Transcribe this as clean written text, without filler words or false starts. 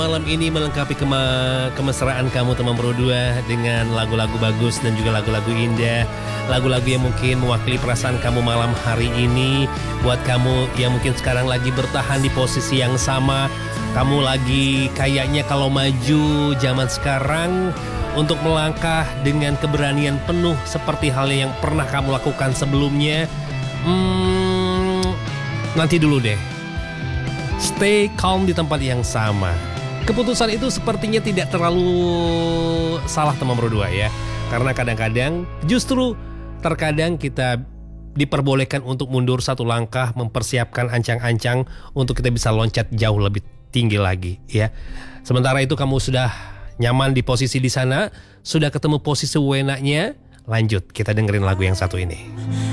Malam ini melengkapi kemesraan kamu teman berdua dengan lagu-lagu bagus dan juga lagu-lagu indah. Lagu-lagu yang mungkin mewakili perasaan kamu malam hari ini. Buat kamu yang mungkin sekarang lagi bertahan di posisi yang sama. Kamu lagi kayaknya kalau maju zaman sekarang untuk melangkah dengan keberanian penuh seperti hal yang pernah kamu lakukan sebelumnya. Nanti dulu deh. Stay calm di tempat yang sama. Keputusan itu sepertinya tidak terlalu salah teman berdua ya. Karena kadang-kadang justru terkadang kita diperbolehkan untuk mundur satu langkah, mempersiapkan ancang-ancang untuk kita bisa loncat jauh lebih tinggi lagi ya. Sementara itu kamu sudah nyaman di posisi di sana, sudah ketemu posisi wenaknya, lanjut kita dengerin lagu yang satu ini.